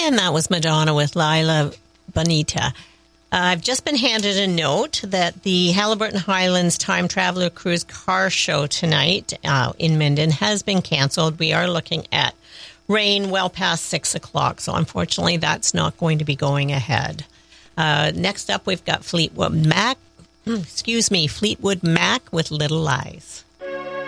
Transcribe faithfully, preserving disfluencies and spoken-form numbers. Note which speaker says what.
Speaker 1: And that was Madonna with Lila Bonita. Uh, I've just been handed a note that the Haliburton Highlands Time Traveler Cruise car show tonight uh, in Minden has been canceled. We are looking at rain well past six o'clock, so unfortunately that's not going to be going ahead. Uh, next up, we've got Fleetwood Mac, excuse me, Fleetwood Mac with Little Lies.